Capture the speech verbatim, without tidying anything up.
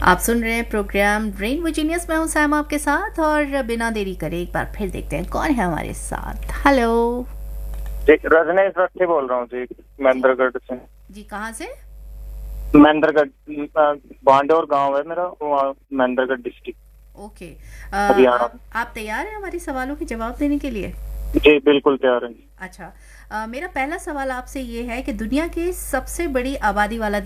आप सुन रहे हैं प्रोग्राम रेनबो जीनियस। मैं हूं सैम आपके साथ और बिना देरी करे एक बार फिर देखते हैं कौन है हमारे साथ। हेलो जी, रजनीश रट्टी बोल रहा हूँ जी, महेंद्रगढ़ से। जी, कहाँ से? महेंद्रगढ़, बांडोर गांव है मेरा, वहाँ महेंद्रगढ़ डिस्ट्रिक्ट, ओके। अ, हरियाणा। आप, आप तैयार हैं हमारे सवालों के जवाब देने के लिए? जी बिल्कुल तैयार है। अच्छा, अ, मेरा पहला सवाल आपसे ये है कि दुनिया की सबसे बड़ी आबादी वाला